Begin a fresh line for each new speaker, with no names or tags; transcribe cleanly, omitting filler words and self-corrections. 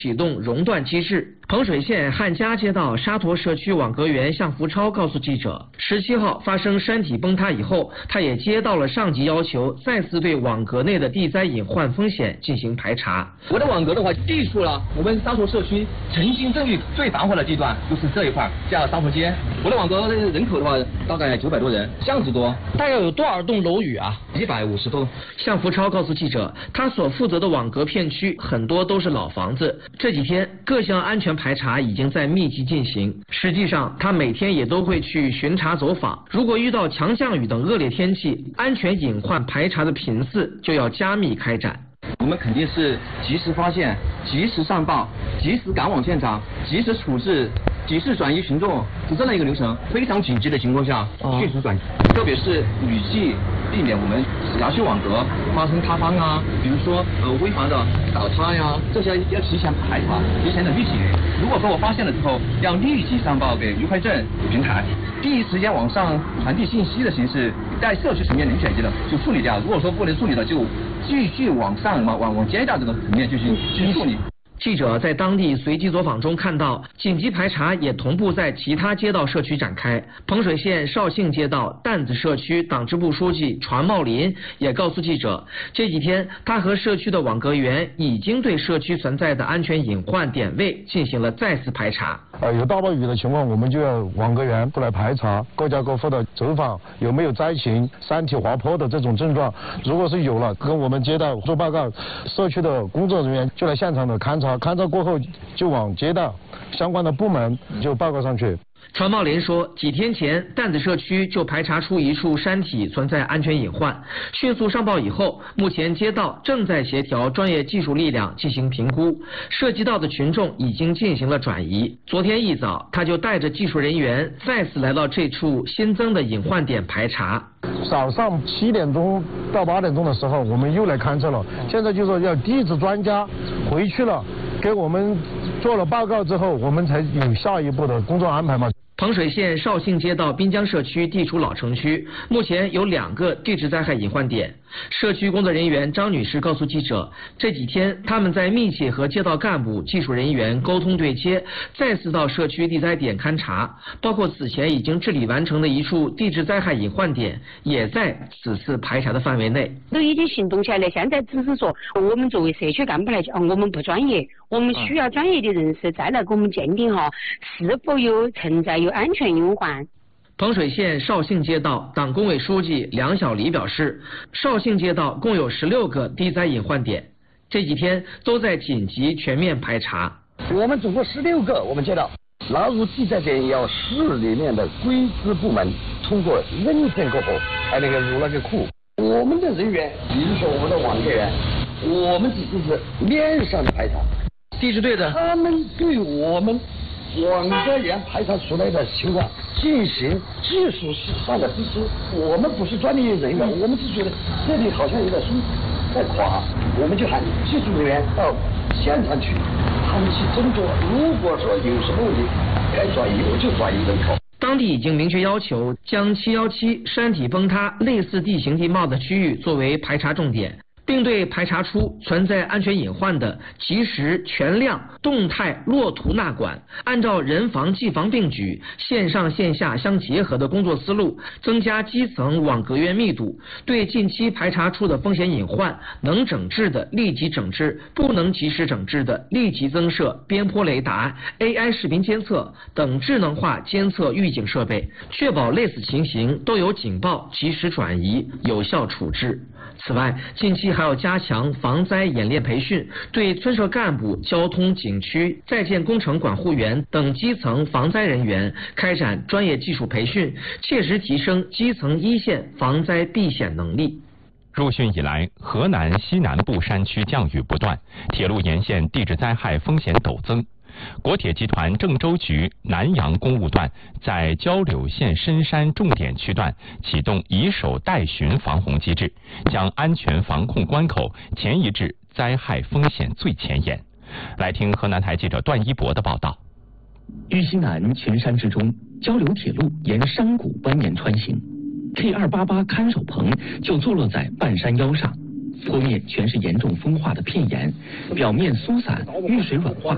启动熔断机制。彭水县汉家街道沙陀社区网格员向福超告诉记者，17号发生山体崩塌以后，他也接到了上级要求，再次对网格内的地灾隐患风险进行排查。
我的网格的话，记述了我们沙陀社区曾经震域最繁华的地段，就是这一块，叫沙陀街。我的网格人口的话，大概900多人，巷子多。
大概有多少栋楼宇啊
？150栋。
向福超告诉记者，他所负责的网格片区很多都是老房子，这几天各项安全排查已经在密集进行。实际上，他每天也都会去巡查走访。如果遇到强降雨等恶劣天气，安全隐患排查的频次就要加密开展。
我们肯定是及时发现、及时上报、及时赶往现场、及时处置、及时转移群众，是这样一个流程。非常紧急的情况下，迅速转移，特别是雨季，避免我们辖区网格发生塌方啊，比如说危房的倒塌呀，这些要提前排查，提前的预警。如果说我发现了之后，要立即上报给愉快镇平台，第一时间往上传递信息的形式，在社区层面能解决的就处理掉，如果说不能处理的，就继续往上往街道这个层面继续处理。
记者在当地随机走访中看到，紧急排查也同步在其他街道社区展开。彭水县绍兴街道担子社区党支部书记传茂林也告诉记者，这几天他和社区的网格员已经对社区存在的安全隐患点位进行了再次排查。
有大暴雨的情况，我们就要网格员过来排查，各家各户的走访有没有灾情、山体滑坡的这种症状，如果是有了，跟我们街道做报告，社区的工作人员就来现场的勘察，勘察过后就往街道相关的部门就报告上去。
传茂林说，几天前担子社区就排查出一处山体存在安全隐患，迅速上报以后，目前街道正在协调专业技术力量进行评估，涉及到的群众已经进行了转移。昨天一早，他就带着技术人员再次来到这处新增的隐患点排查。
早上7点钟到8点钟的时候，我们又来勘测了。现在就说要地质专家回去了，给我们做了报告之后，我们才有下一步的工作安排嘛。
彭水县绍兴街道滨江社区地处老城区，目前有2个地质灾害隐患点。社区工作人员张女士告诉记者，这几天他们在密切和街道干部、技术人员沟通对接，再次到社区地灾点勘查，包括此前已经治理完成的一处地质灾害隐患点，也在此次排查的范围内。
都已经行动起来了，现在只是说我们作为社区干部来讲，我们不专业，我们需要专业的人士再来给我们鉴定哈，是否存在有安全隐患。
彭水县绍兴街道党工委书记梁小黎表示，绍兴街道共有16个地灾隐患点，这几天都在紧急全面排查。
我们总共16个，我们街道纳入地灾点要市里面的规资部门通过认证过后，才能够入那个库。我们的人员，比如说我们的网格员，我们只是面上的排查，
地质队的
他们对我们网格员排查出来的情况进行技术上的支持。我们不是专业人员，我们只觉得这里好像有点松在垮，我们就喊技术人员到现场去，他们去斟酌，如果说有什么问题该转移我就转移人口。
当地已经明确要求将717山体崩塌类似地形地貌的区域作为排查重点，并对排查出存在安全隐患的及时全量动态落图纳管，按照人防技防并举、线上线下相结合的工作思路，增加基层网格员密度，对近期排查出的风险隐患，能整治的立即整治，不能及时整治的立即增设边坡雷达、AI 视频监测等智能化监测预警设备，确保类似情形都有警报及时转移，有效处置。此外，近期还要加强防灾演练培训，对村社干部、交通、景区、在建工程管护员等基层防灾人员开展专业技术培训，切实提升基层一线防灾避险能力。
入汛以来，河南西南部山区降雨不断，铁路沿线地质灾害风险陡增。国铁集团郑州局南阳公务段在交柳县深山重点区段启动以守待巡防洪机制，将安全防控关口前移至灾害风险最前沿。来听河南台记者段一博的报道。
豫西南群山之中，交柳铁路沿山谷蜿蜒穿行， T288看守棚就坐落在半山腰上，坡面全是严重风化的片岩，表面疏散，遇水软化，